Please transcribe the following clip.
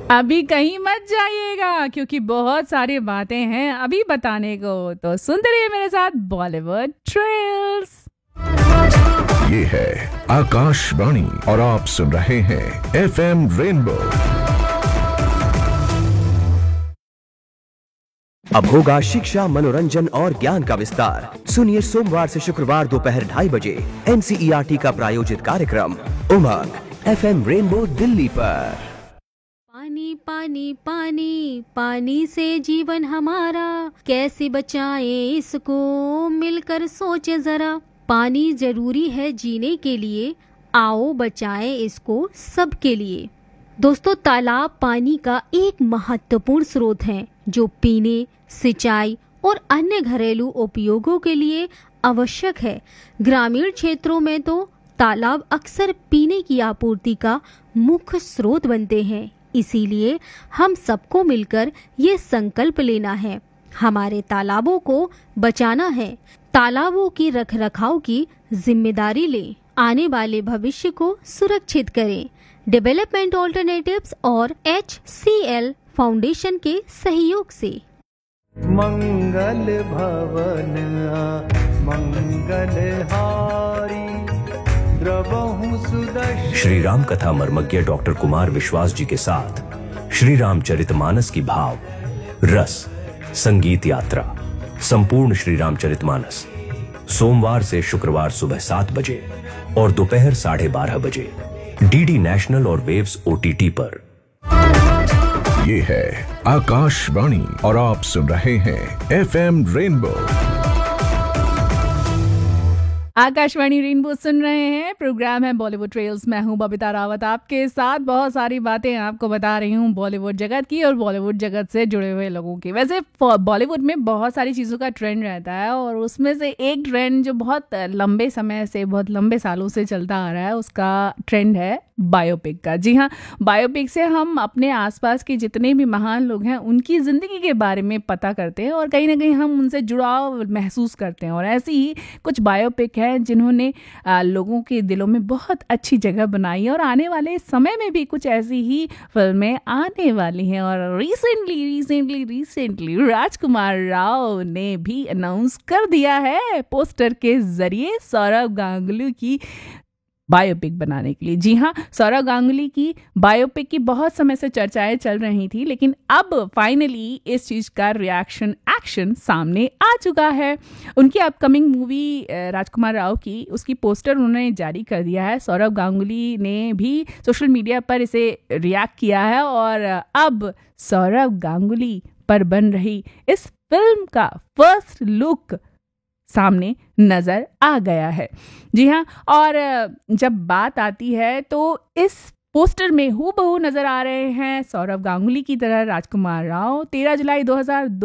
अभी कहीं मत जाइएगा क्योंकि बहुत सारी बातें हैं अभी बताने को। तो सुनते रहिए मेरे साथ बॉलीवुड ट्रेल्स। ये है आकाशवाणी और आप सुन रहे हैं FM रेनबो। अब होगा शिक्षा, मनोरंजन और ज्ञान का विस्तार। सुनिए सोमवार से शुक्रवार दोपहर 2:30 बजे NCERT का प्रायोजित कार्यक्रम उमंग FM रेनबो दिल्ली पर। पानी पानी पानी पानी से जीवन हमारा, कैसे बचाएं इसको मिलकर सोचे जरा। पानी जरूरी है जीने के लिए, आओ बचाएं इसको सबके लिए। दोस्तों, तालाब पानी का एक महत्वपूर्ण स्रोत है जो पीने, सिंचाई और अन्य घरेलू उपयोगों के लिए आवश्यक है। ग्रामीण क्षेत्रों में तो तालाब अक्सर पीने की आपूर्ति का मुख्य स्रोत बनते हैं। इसीलिए हम सबको मिलकर ये संकल्प लेना है, हमारे तालाबों को बचाना है। तालाबों की रखरखाव की जिम्मेदारी लें, आने वाले भविष्य को सुरक्षित करें। डेवलपमेंट ऑल्टरनेटिव्स और HCL फाउंडेशन के सहयोग से। मंगल भवन मंगल हारी द्रवहु सुदर्शन। श्री राम कथा मर्मज्ञ डॉक्टर कुमार विश्वास जी के साथ श्री रामचरितमानस की भाव रस संगीत यात्रा संपूर्ण श्री रामचरितमानस सोमवार से शुक्रवार सुबह 7 बजे और दोपहर 12:30 बजे DD नेशनल और वेव्स OTT पर। ये है आकाशवाणी और आप सुन रहे हैं FM रेनबो। आकाशवाणी रेनबो सुन रहे हैं, प्रोग्राम है बॉलीवुड ट्रेल्स। मैं हूं बबीता रावत, आपके साथ बहुत सारी बातें आपको बता रही हूं बॉलीवुड जगत की और बॉलीवुड जगत से जुड़े हुए लोगों की। वैसे बॉलीवुड में बहुत सारी चीज़ों का ट्रेंड रहता है और उसमें से एक ट्रेंड जो बहुत लंबे समय से, बहुत लंबे सालों से चलता आ रहा है, उसका ट्रेंड है बायोपिक का। जी हाँ, बायोपिक से हम अपने आसपास के जितने भी महान लोग हैं उनकी ज़िंदगी के बारे में पता करते हैं और कहीं ना कहीं हम उनसे जुड़ाव महसूस करते हैं। और ऐसी ही कुछ बायोपिक हैं जिन्होंने लोगों के दिलों में बहुत अच्छी जगह बनाई है और आने वाले समय में भी कुछ ऐसी ही फिल्में आने वाली हैं। और रिसेंटली राजकुमार राव ने भी अनाउंस कर दिया है पोस्टर के जरिए सौरव गांगुली की बायोपिक बनाने के लिए। जी हाँ, सौरव गांगुली की बायोपिक की बहुत समय से चर्चाएं चल रही थी, लेकिन अब फाइनली इस चीज़ का रिएक्शन एक्शन सामने आ चुका है। उनकी अपकमिंग मूवी राजकुमार राव की, उसकी पोस्टर उन्होंने जारी कर दिया है। सौरव गांगुली ने भी सोशल मीडिया पर इसे रिएक्ट किया है और अब सौरव गांगुली पर बन रही इस फिल्म का फर्स्ट लुक सामने नजर आ गया है। जी हाँ, और जब बात आती है तो इस पोस्टर में हूबहू नजर आ रहे हैं सौरव गांगुली की तरह राजकुमार राव। 13 जुलाई 2002